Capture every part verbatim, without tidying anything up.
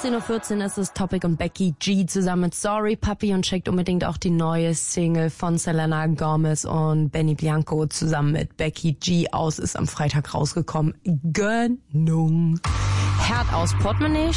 achtzehn Uhr vierzehn ist es, Topic und Becky G zusammen mit Sorry Puppy, und checkt unbedingt auch die neue Single von Selena Gomez und Benny Blanco zusammen mit Becky G aus. Ist am Freitag rausgekommen. Gönnung. Herd aus Portemonnaie,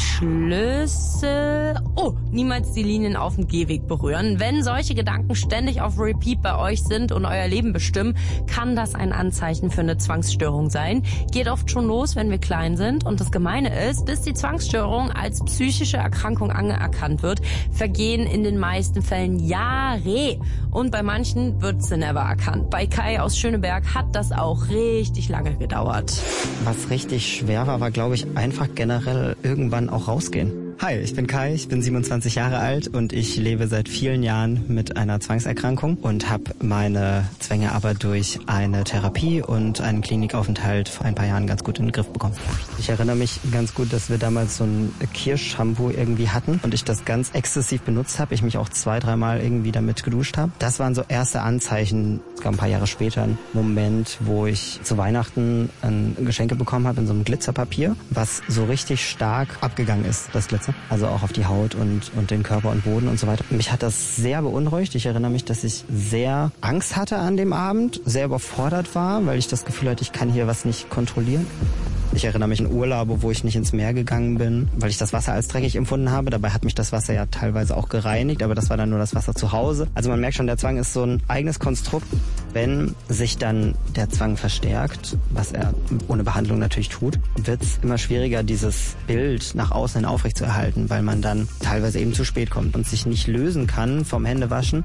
Schlüssel. Oh, niemals die Linien auf dem Gehweg berühren. Wenn solche Gedanken ständig auf Repeat bei euch sind und euer Leben bestimmen, kann das ein Anzeichen für eine Zwangsstörung sein. Geht oft schon los, wenn wir klein sind. Und das Gemeine ist, bis die Zwangsstörung als psychische Erkrankung anerkannt wird, vergehen in den meisten Fällen Jahre. Und bei manchen wird sie never erkannt. Bei Kai aus Schöneberg hat das auch richtig lange gedauert. Was richtig schwer war, war, glaube ich, einfach generell irgendwann auch rausgehen. Hi, ich bin Kai, ich bin siebenundzwanzig Jahre alt und ich lebe seit vielen Jahren mit einer Zwangserkrankung und habe meine Zwänge aber durch eine Therapie und einen Klinikaufenthalt vor ein paar Jahren ganz gut in den Griff bekommen. Ich erinnere mich ganz gut, dass wir damals so ein Kirschshampoo irgendwie hatten und ich das ganz exzessiv benutzt habe. Ich mich auch zwei, dreimal irgendwie damit geduscht habe. Das waren so erste Anzeichen, ein paar Jahre später, ein Moment, wo ich zu Weihnachten ein Geschenke bekommen habe in so einem Glitzerpapier, was so richtig stark abgegangen ist, das Glitzer. Also auch auf die Haut und, und den Körper und Boden und so weiter. Mich hat das sehr beunruhigt. Ich erinnere mich, dass ich sehr Angst hatte an dem Abend, sehr überfordert war, weil ich das Gefühl hatte, ich kann hier was nicht kontrollieren. Ich erinnere mich an Urlaube, wo ich nicht ins Meer gegangen bin, weil ich das Wasser als dreckig empfunden habe. Dabei hat mich das Wasser ja teilweise auch gereinigt, aber das war dann nur das Wasser zu Hause. Also man merkt schon, der Zwang ist so ein eigenes Konstrukt. Wenn sich dann der Zwang verstärkt, was er ohne Behandlung natürlich tut, wird es immer schwieriger, dieses Bild nach außen hin aufrechtzuerhalten, weil man dann teilweise eben zu spät kommt und sich nicht lösen kann vom Händewaschen.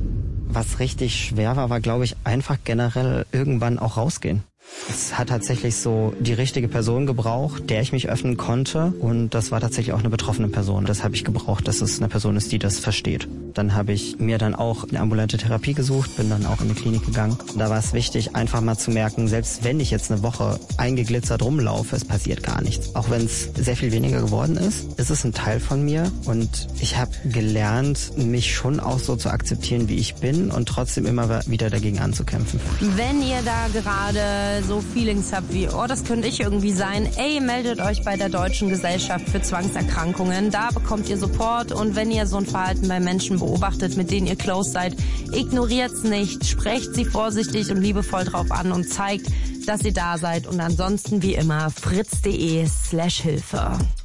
Was richtig schwer war, war, glaube ich, einfach generell irgendwann auch rausgehen. Es hat tatsächlich so die richtige Person gebraucht, der ich mich öffnen konnte, und das war tatsächlich auch eine betroffene Person. Das habe ich gebraucht, dass es eine Person ist, die das versteht. Dann habe ich mir dann auch eine ambulante Therapie gesucht, bin dann auch in die Klinik gegangen. Da war es wichtig, einfach mal zu merken, selbst wenn ich jetzt eine Woche eingeglitzert rumlaufe, es passiert gar nichts. Auch wenn es sehr viel weniger geworden ist, ist es ein Teil von mir, und ich habe gelernt, mich schon auch so zu akzeptieren, wie ich bin, und trotzdem immer wieder dagegen anzukämpfen. Wenn ihr da gerade so Feelings habt wie, oh, das könnte ich irgendwie sein, ey, meldet euch bei der Deutschen Gesellschaft für Zwangserkrankungen. Da bekommt ihr Support, und wenn ihr so ein Verhalten bei Menschen beobachtet, mit denen ihr close seid, ignoriert's nicht, sprecht sie vorsichtig und liebevoll drauf an und zeigt, dass ihr da seid. Und ansonsten wie immer fritz.de slash Hilfe.